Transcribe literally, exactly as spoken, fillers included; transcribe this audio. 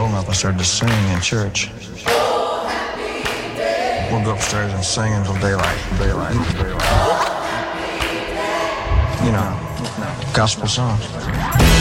old enough, I started to sing in church. We'll go upstairs and sing until daylight, daylight, daylight. You know, gospel songs.